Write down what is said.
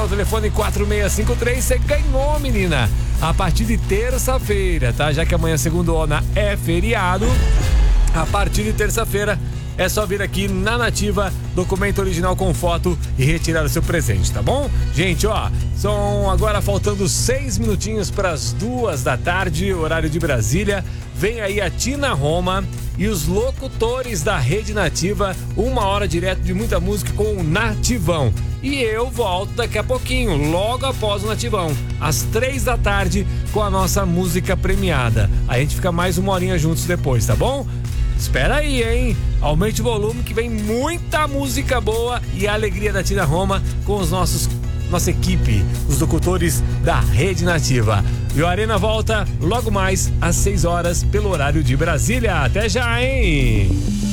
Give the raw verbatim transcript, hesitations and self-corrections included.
no telefone quatro seis cinco três, você ganhou, menina. A partir de terça-feira, tá? Já que amanhã, segundona, é feriado. A partir de terça-feira, é só vir aqui na Nativa, documento original com foto e retirar o seu presente, tá bom? Gente, ó, são agora faltando seis minutinhos para as duas da tarde, horário de Brasília. Vem aí a Tina Roma e os locutores da Rede Nativa, uma hora direto de muita música com o Nativão. E eu volto daqui a pouquinho, logo após o Nativão, às três da tarde, com a nossa música premiada. A gente fica mais uma horinha juntos depois, tá bom? Espera aí, hein? Aumente o volume que vem muita música boa e a alegria da Tina Roma com os nossos, nossa equipe, os locutores da Rede Nativa. E o Arena volta logo mais às seis horas pelo horário de Brasília. Até já, hein?